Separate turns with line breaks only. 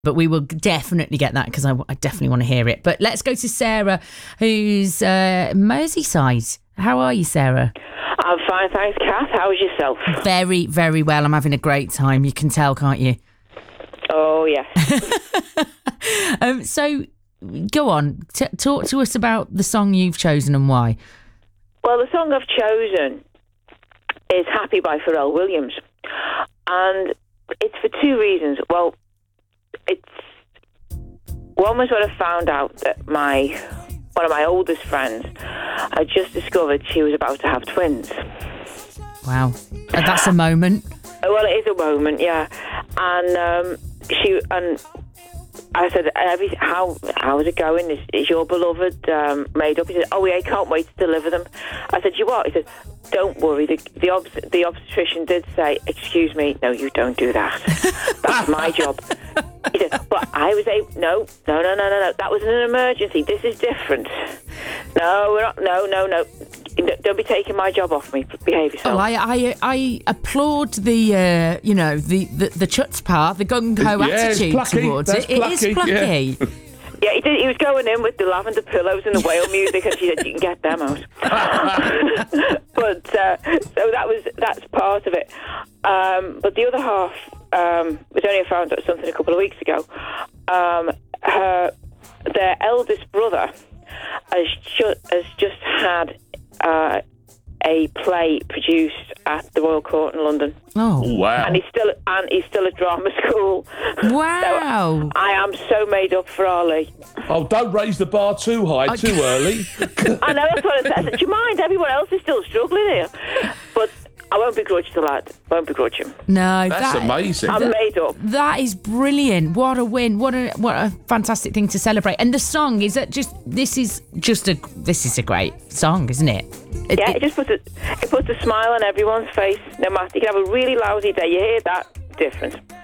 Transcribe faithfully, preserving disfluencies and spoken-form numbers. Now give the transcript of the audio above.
But we will definitely get that because I, I definitely want to hear it. But let's go to Sarah, who's uh, Merseyside. How are you, Sarah?
I'm fine, thanks, Kath. How's yourself?
Very, very well. I'm having a great time. You can tell, can't you?
Oh, yeah.
um, so, go on. T- talk to us about the song you've chosen and why.
Well, the song I've chosen is Happy by Pharrell Williams. And it's for two reasons. Well, it's... One was when I found out that my... one of my oldest friends had just discovered she was about to have twins.
Wow. Uh, that's a moment.
Well, it is a moment, yeah. And um, she... and I said, Every, how how is it going? Is, is your beloved um, made up? He said, oh, yeah, I can't wait to deliver them. I said, you what? He said, don't worry. The the, obs- the obstetrician did say, excuse me, no, you don't do that. That's my job. He said, but I was able, no, no, no, no, no, no. That was an emergency. This is different. No, we're not, no, no, no. Don't be taking my job off me. Behave yourself.
Oh, I, I, I applaud the, uh, you know, the, the, the chutzpah part, the gung-ho
Yeah,
attitude
it's plucky.
towards
That's
it. It is
plucky,
plucky.
yeah.
Yeah, he did. He was going in with the lavender pillows and the whale music, and she said, "You can get them out." But uh, so that was that's part of it. Um, but the other half, um, was only I found out something a couple of weeks ago. Um, her, their eldest brother has, ju- has just had uh, a play produced at the Royal Court in London.
Oh,
wow!
And he's still and he's still at drama school.
Wow!
So I am so made up for Ali.
Oh, don't raise the bar too high, too early.
I know, that's what I said. I said, do you mind? Everyone else is still struggling here. But I won't begrudge the lad. Won't begrudge him.
No,
That's
that,
amazing.
I'm made up.
That is brilliant. What a win. What a what a fantastic thing to celebrate. And the song, is that just this is just a this is a great song, isn't it? it
Yeah,
it,
it just puts a, it puts a smile on everyone's face. No matter, you can have a really lousy day. You hear that difference.